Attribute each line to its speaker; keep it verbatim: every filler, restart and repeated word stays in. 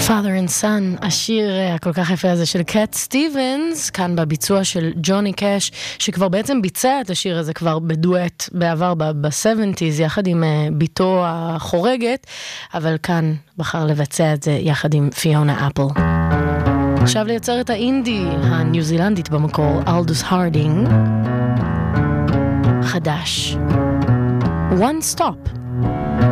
Speaker 1: Father and Son, השיר הכל כך יפה הזה של קאט סטיבנס, כאן בביצוע של ג'וני קאש, שכבר בעצם ביצע את השיר הזה כבר בדואט בעבר ב-שבעים, יחד עם ביתו החורגת, אבל כאן בחר לבצע את זה יחד עם פיונה אפל. עכשיו לייצר את האינדי הניו זילנדית במקור, אלדוס הרדינג, חדש. One Stop.